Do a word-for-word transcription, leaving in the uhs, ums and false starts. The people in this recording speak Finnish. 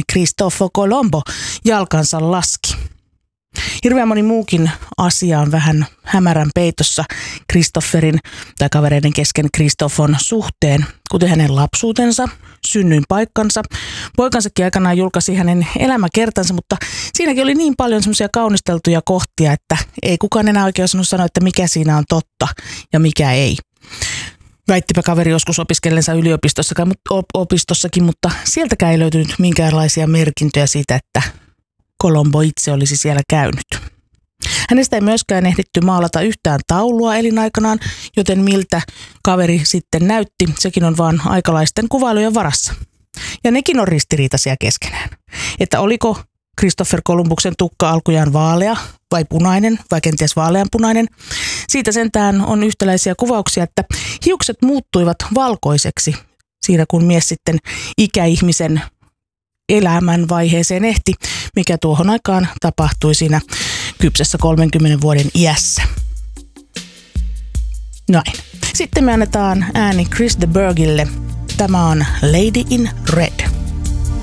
Cristoforo Colombo jalkansa laski. Hirveän moni muukin asia on vähän hämärän peitossa Christopherin tai kavereiden kesken Cristofon suhteen, kuten hänen lapsuutensa, synnyinpaikkansa. Poikansakin aikanaan julkaisi hänen elämäkertansa, mutta siinäkin oli niin paljon semmoisia kaunisteltuja kohtia, että ei kukaan enää oikein osannut sanoa, että mikä siinä on totta ja mikä ei. Väittipä kaveri joskus opiskellensa yliopistossakin, mutta sieltäkään ei löytynyt minkäänlaisia merkintöjä siitä, että Colombo itse olisi siellä käynyt. Hänestä ei myöskään ehditty maalata yhtään taulua elinaikanaan, joten miltä kaveri sitten näytti, sekin on vaan aikalaisten kuvailujen varassa. Ja nekin on ristiriitaisia keskenään. Että oliko Christopher Columbuksen tukka alkujaan vaalea vai punainen vai kenties vaaleanpunainen. Siitä sentään on yhtäläisiä kuvauksia, että hiukset muuttuivat valkoiseksi siinä kun mies sitten ikäihmisen elämän vaiheeseen ehti, mikä tuohon aikaan tapahtui siinä kypsessä kolmenkymmenen vuoden iässä. Näin. Sitten me annetaan ääni Chris de Burghille. Tämä on Lady in Red.